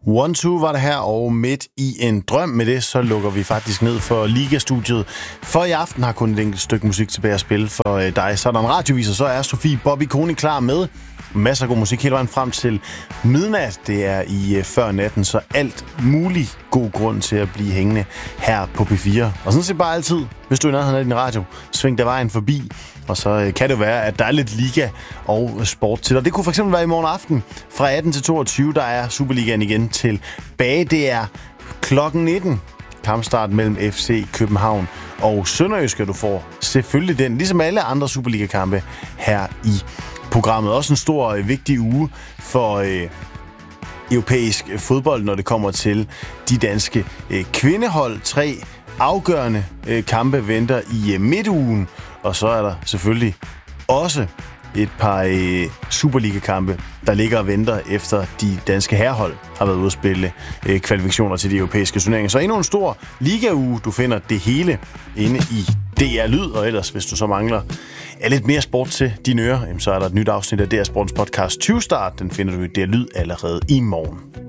1-2 var det her, og midt i en drøm med det, så lukker vi faktisk ned for Liga-studiet. For i aften har kun et enkelt stykke musik tilbage at spille for dig. Så er der en radioviser, så er Sofie Bobby Koni klar med masser af god musik hele vejen frem til midnat. Det er i før natten, så alt muligt god grund til at blive hængende her på P4. Og sådan set bare altid, hvis du er i nærheden af din radio, sving der vejen forbi. Og så kan det være, at der er lidt liga og sport til. Og det kunne fx være i morgen aften fra 18 til 22, der er Superligaen igen tilbage. Det er klokken 19. Kampstart mellem FC København og Sønderjyske. Du får selvfølgelig den, ligesom alle andre Superliga-kampe her i programmet. Også en stor vigtig uge for europæisk fodbold, når det kommer til de danske kvindehold. 3 afgørende kampe venter i midtugen, og så er der selvfølgelig også et par Superliga-kampe, der ligger og venter efter de danske herrehold har været ude at spille kvalifikationer til de europæiske turneringer. Så endnu en stor liga-uge. Du finder det hele inde i DR Lyd, og ellers, hvis du så mangler lidt mere sport til dine ører, så er der et nyt afsnit af DR Sportens podcast 20 Start. Den finder du i DR Lyd allerede i morgen.